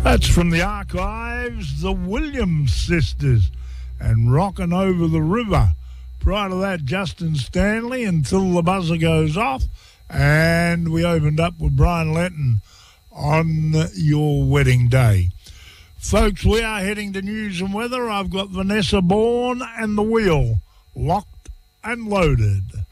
That's from the archives, the Williams Sisters, and Rockin' Over the River. Prior to that, Justin Stanley, Until the Buzzer Goes Off, and we opened up with Brian Lenton, On Your Wedding Day. Folks, we are heading to news and weather. I've got Vanessa Bourne and The Wheel, locked and loaded.